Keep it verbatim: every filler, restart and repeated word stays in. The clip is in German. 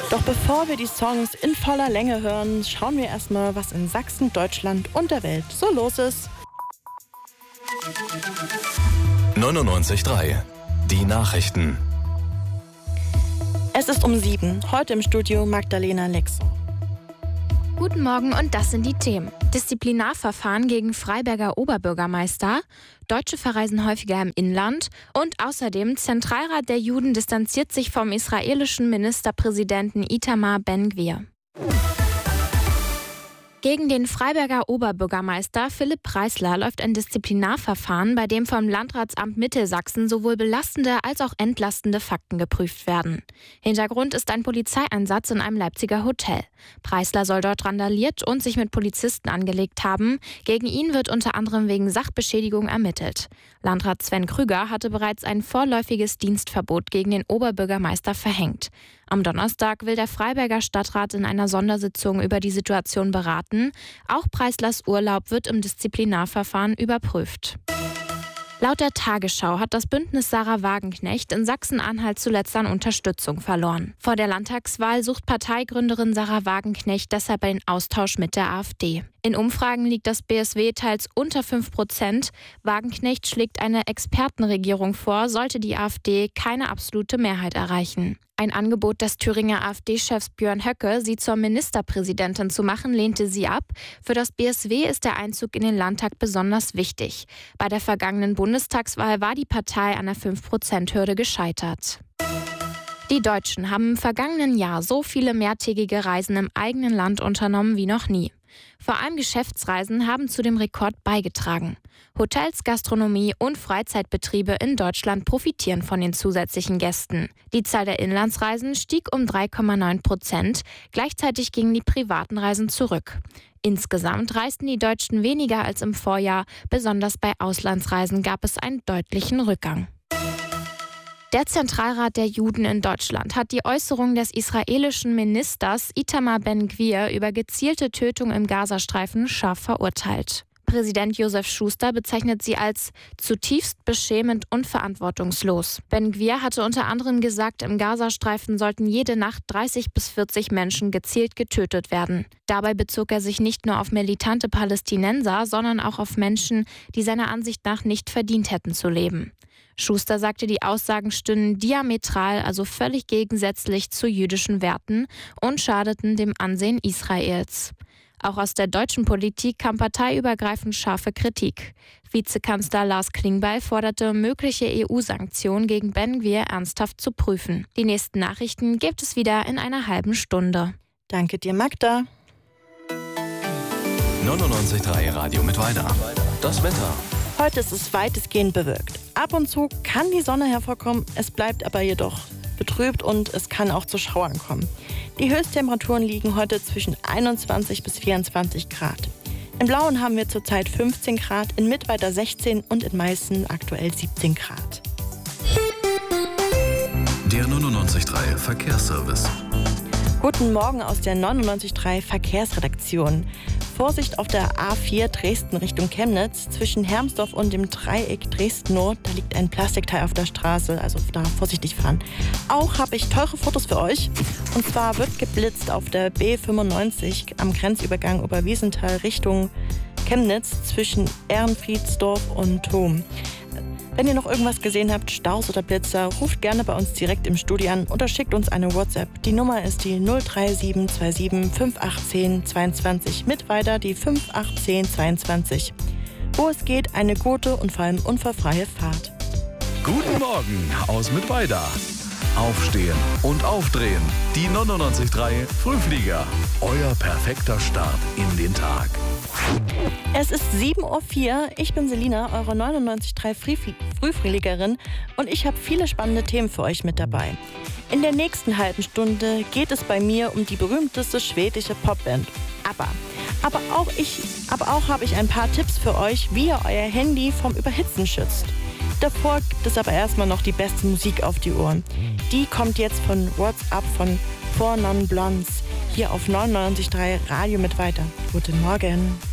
Doch bevor wir die Songs in voller Länge hören, schauen wir erstmal, was in Sachsen, Deutschland und der Welt so los ist. neunundneunzig Komma drei. Die Nachrichten. Es ist um sieben. Heute im Studio Magdalena Lexo. Guten Morgen und das sind die Themen. Disziplinarverfahren gegen Freiberger Oberbürgermeister, Deutsche verreisen häufiger im Inland und außerdem Zentralrat der Juden distanziert sich vom israelischen Ministerpräsidenten Itamar Ben-Gvir. Gegen den Freiberger Oberbürgermeister Philipp Preisler läuft ein Disziplinarverfahren, bei dem vom Landratsamt Mittelsachsen sowohl belastende als auch entlastende Fakten geprüft werden. Hintergrund ist ein Polizeieinsatz in einem Leipziger Hotel. Preisler soll dort randaliert und sich mit Polizisten angelegt haben. Gegen ihn wird unter anderem wegen Sachbeschädigung ermittelt. Landrat Sven Krüger hatte bereits ein vorläufiges Dienstverbot gegen den Oberbürgermeister verhängt. Am Donnerstag will der Freiberger Stadtrat in einer Sondersitzung über die Situation beraten. Auch Preislers Urlaub wird im Disziplinarverfahren überprüft. Laut der Tagesschau hat das Bündnis Sarah Wagenknecht in Sachsen-Anhalt zuletzt an Unterstützung verloren. Vor der Landtagswahl sucht Parteigründerin Sarah Wagenknecht deshalb einen Austausch mit der AfD. In Umfragen liegt das B S W teils unter fünf Prozent. Wagenknecht schlägt eine Expertenregierung vor, sollte die AfD keine absolute Mehrheit erreichen. Ein Angebot des Thüringer AfD-Chefs Björn Höcke, sie zur Ministerpräsidentin zu machen, lehnte sie ab. Für das B S W ist der Einzug in den Landtag besonders wichtig. Bei der vergangenen Bundestagswahl war die Partei an der fünf Prozent Hürde gescheitert. Die Deutschen haben im vergangenen Jahr so viele mehrtägige Reisen im eigenen Land unternommen wie noch nie. Vor allem Geschäftsreisen haben zu dem Rekord beigetragen. Hotels, Gastronomie und Freizeitbetriebe in Deutschland profitieren von den zusätzlichen Gästen. Die Zahl der Inlandsreisen stieg um drei Komma neun Prozent. Gleichzeitig gingen die privaten Reisen zurück. Insgesamt reisten die Deutschen weniger als im Vorjahr. Besonders bei Auslandsreisen gab es einen deutlichen Rückgang. Der Zentralrat der Juden in Deutschland hat die Äußerung des israelischen Ministers Itamar Ben-Gvir über gezielte Tötung im Gazastreifen scharf verurteilt. Präsident Josef Schuster bezeichnet sie als zutiefst beschämend und verantwortungslos. Ben-Gvir hatte unter anderem gesagt, im Gazastreifen sollten jede Nacht dreißig bis vierzig Menschen gezielt getötet werden. Dabei bezog er sich nicht nur auf militante Palästinenser, sondern auch auf Menschen, die seiner Ansicht nach nicht verdient hätten zu leben. Schuster sagte, die Aussagen stünden diametral, also völlig gegensätzlich zu jüdischen Werten und schadeten dem Ansehen Israels. Auch aus der deutschen Politik kam parteiübergreifend scharfe Kritik. Vizekanzler Lars Klingbeil forderte, mögliche E U-Sanktionen gegen Ben-Gvir ernsthaft zu prüfen. Die nächsten Nachrichten gibt es wieder in einer halben Stunde. Danke dir, Magda. neunundneunzig Komma drei Radio mit Weida. Das Wetter. Heute ist es weitestgehend bewölkt. Ab und zu kann die Sonne hervorkommen, es bleibt aber jedoch betrübt und es kann auch zu Schauern kommen. Die Höchsttemperaturen liegen heute zwischen einundzwanzig bis vierundzwanzig Grad. In Blauen haben wir zurzeit fünfzehn Grad, in Mittweida sechzehn und in Meißen aktuell siebzehn Grad. Der neunundneunzig Komma drei Verkehrsservice. Guten Morgen aus der neunundneunzig Komma drei Verkehrsredaktion. Vorsicht auf der A vier Dresden Richtung Chemnitz. Zwischen Hermsdorf und dem Dreieck Dresden-Nord, da liegt ein Plastikteil auf der Straße, also da vorsichtig fahren. Auch habe ich teure Fotos für euch. Und zwar wird geblitzt auf der B fünfundneunzig am Grenzübergang Oberwiesenthal Richtung Chemnitz zwischen Ehrenfriedsdorf und Thom. Wenn ihr noch irgendwas gesehen habt, Staus oder Blitzer, ruft gerne bei uns direkt im Studio an oder schickt uns eine WhatsApp. Die Nummer ist die null drei sieben zwei sieben fünf acht eins null zwei mit weiter die fünf acht eins zweiundzwanzig. Wo es geht, eine gute und vor allem unfallfreie Fahrt. Guten Morgen aus Mittweida. Aufstehen und aufdrehen. Die neunundneunzig Komma drei Frühflieger. Euer perfekter Start in den Tag. Es ist sieben Uhr vier. Ich bin Selina, eure neunundneunzig Komma drei Frühfliegerin und ich habe viele spannende Themen für euch mit dabei. In der nächsten halben Stunde geht es bei mir um die berühmteste schwedische Popband ABBA. Aber auch ich, aber auch habe ich ein paar Tipps für euch, wie ihr euer Handy vom Überhitzen schützt. Davor gibt es aber erstmal noch die beste Musik auf die Ohren. Die kommt jetzt von What's Up von Four Non Blondes hier auf neunundneunzig Komma drei Radio mit weiter. Guten Morgen.